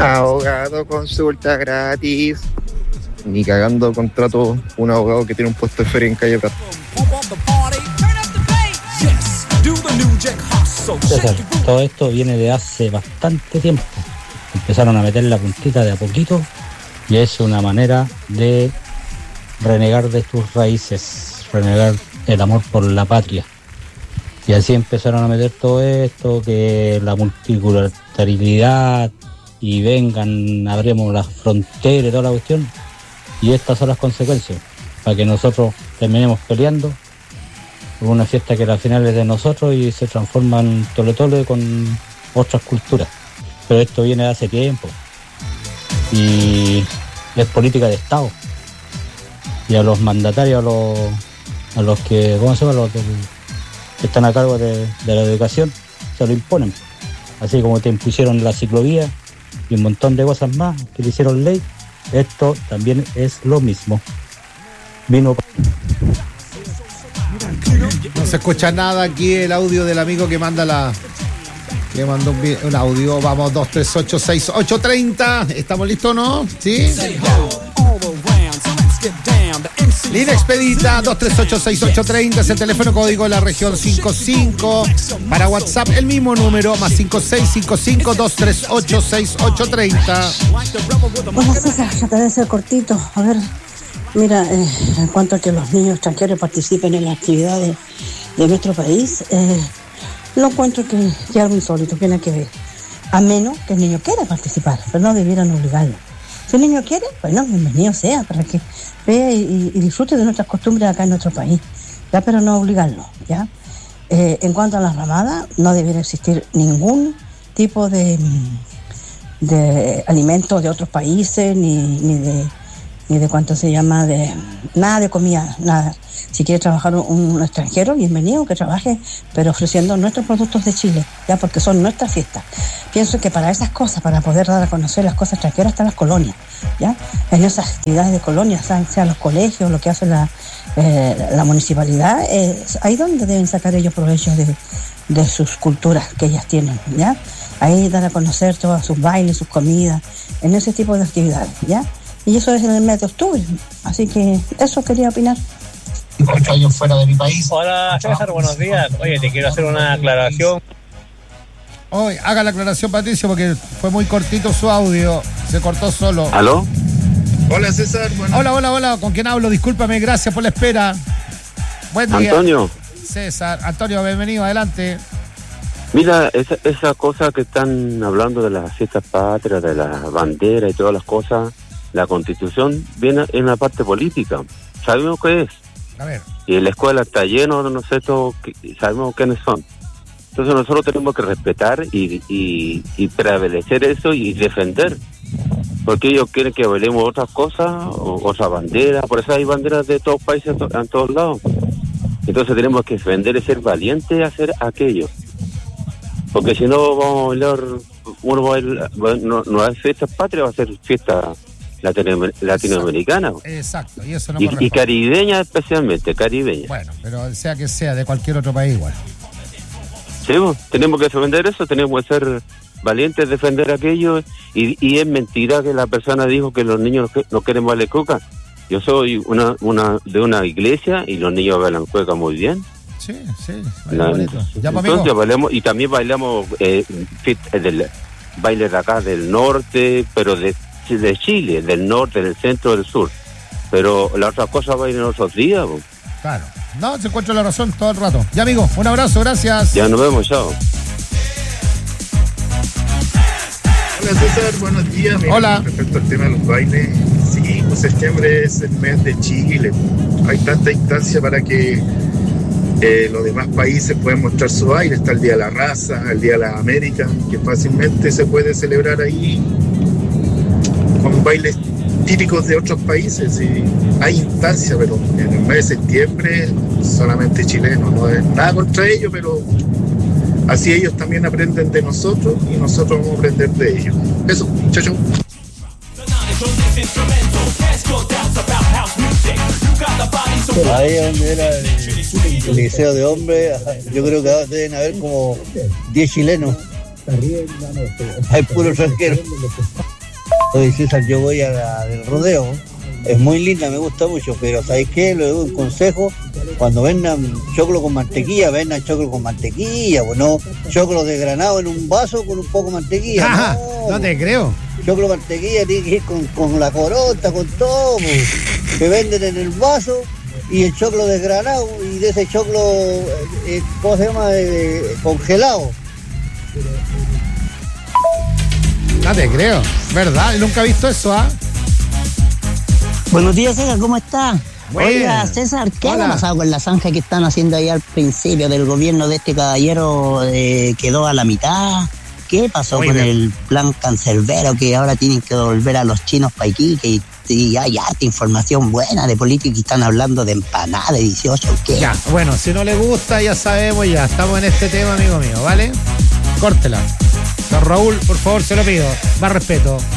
Abogado, consulta gratis. Ni cagando contrato un abogado que tiene un puesto de feria en Calle Prat. César, todo esto viene de hace bastante tiempo. Empezaron a meter la puntita de a poquito y es una manera de renegar de tus raíces, renegar el amor por la patria. Y así empezaron a meter todo esto, que la multiculturalidad, y vengan, abremos las fronteras y toda la cuestión. Y estas son las consecuencias, para que nosotros terminemos peleando por una fiesta que al final es de nosotros y se transforma en tole-tole con otras culturas. Pero esto viene de hace tiempo y es política de Estado. Y a los mandatarios, a los que, ¿cómo se llama? Los que están a cargo de la educación, se lo imponen. Así como te impusieron la ciclovía y un montón de cosas más que le hicieron ley, esto también es lo mismo. No se escucha nada aquí el audio del amigo que manda que mandó un audio. Vamos, 2386830. ¿Estamos listos, no? ¿Sí? Línea expedita 2386830 es el teléfono código de la región 55. Para WhatsApp el mismo número, más 5655-238-6830. Bueno, César, trataré de ser cortito. A ver, mira, en cuanto a que los niños extranjeros participen en las actividades de nuestro país, lo encuentro que es algo insólito, tiene que ver. A menos que el niño quiera participar, pero no debieran obligarlo. Si el niño quiere, bueno, bienvenido sea, para que vea y disfrute de nuestras costumbres acá en nuestro país, ya, pero no obligarlo, ¿ya? En cuanto a las ramadas, no debiera existir ningún tipo de alimentos de otros países, ni de cuánto se llama, de nada de comida, nada. Si quiere trabajar un extranjero, bienvenido, que trabaje, pero ofreciendo nuestros productos de Chile, ya, porque son nuestras fiestas. Pienso que para esas cosas, para poder dar a conocer las cosas extranjeras, están las colonias, ya. En esas actividades de colonias, sean los colegios, lo que hace la municipalidad, es ahí donde deben sacar ellos provecho de sus culturas que ellas tienen, ya. Ahí dar a conocer todos sus bailes, sus comidas, en ese tipo de actividades, ya. Y eso es en el mes de octubre, así que eso quería opinar. 8 años fuera de mi país. Hola César, buenos días. Oye, te quiero hacer una aclaración. Oye, haga la aclaración, Patricio, porque fue muy cortito su audio, se cortó solo. ¿Aló? Hola César, Hola, ¿con quién hablo? Discúlpame, gracias por la espera. Buen día. Antonio. César, Antonio, bienvenido, adelante. Mira, esa cosa que están hablando de las fiestas patrias, de las banderas y todas las cosas, la Constitución viene en la parte política. ¿Sabemos qué es? A ver. Y en la escuela está lleno de nosotros, sabemos quiénes son. Entonces nosotros tenemos que respetar y prevalecer eso y defender. Porque ellos quieren que bailemos otras cosas, o otras banderas. Por eso hay banderas de todos países en todos lados. Entonces tenemos que defender y ser valientes a hacer aquello. Porque si no vamos a bailar, uno va a bailar, no es fiestas patrias, va a ser fiesta latinoamericana. Exacto, y eso no y caribeña especialmente, caribeña. Bueno, pero sea que sea de cualquier otro país igual. Sí, tenemos que defender eso, tenemos que ser valientes, defender aquello, y es mentira que la persona dijo que los niños no quieren bailar cueca. Yo soy de una iglesia y los niños bailan cueca muy bien. Sí, entonces bailamos, y también bailamos del baile de acá del norte, pero de Chile, del norte, del centro, del sur. Pero las otras cosas bailan otros días. Claro, no, se encuentra la razón todo el rato. Ya, amigo, un abrazo, gracias. Ya nos vemos, chao. Hola César, buenos días. Hola. Respecto al tema de los bailes, sí, septiembre es el mes de Chile. Hay tanta instancia para que los demás países pueden mostrar su baile. Está el Día de la Raza, el Día de la América, que fácilmente se puede celebrar ahí con bailes típicos de otros países. Y hay instancia, pero en el mes de septiembre solamente chilenos. No es nada contra ellos, pero así ellos también aprenden de nosotros y nosotros vamos a aprender de ellos. Eso, chao, chao. Ahí donde era el liceo de hombres, yo creo que deben haber como 10 chilenos. Hay puro extranjero. Oye, César, yo voy a la del rodeo. Es muy linda, me gusta mucho, pero ¿sabes qué? Le doy un consejo. Cuando vendan choclo con mantequilla, vendan choclo con mantequilla, pues no choclo desgranado en un vaso con un poco de mantequilla. Ajá, no te creo. Choclo mantequilla tiene que ir con la corota, con todo, pues. Que venden en el vaso y el choclo desgranado y de ese choclo, ¿cómo se llama? Congelado. No te creo, ¿verdad? Nunca he visto eso, ¿ah? Buenos días, César, ¿cómo está? Bueno. Oiga, César, ¿qué Hola. ha pasado con la zanja que están haciendo ahí al principio del gobierno de este caballero? Quedó a la mitad. ¿Qué pasó Muy con bien. el plan cancerbero que ahora tienen que devolver a los chinos para aquí? Y hay harta información buena de política y están hablando de empanada de 18, ¿qué? Ya, bueno, si no le gusta, ya sabemos, ya estamos en este tema, amigo mío, ¿vale? Córtela. Don Raúl, por favor, se lo pido. Más respeto.